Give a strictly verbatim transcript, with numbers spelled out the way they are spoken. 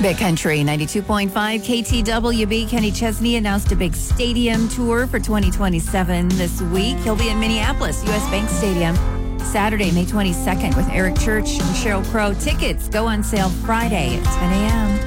Big Country ninety-two point five K T W B. Kenny Chesney announced a big stadium tour for twenty twenty-seven this week. He'll be in Minneapolis, U S Bank Stadium, Saturday, May twenty-second with Eric Church and Sheryl Crow. Tickets go on sale Friday at ten a.m.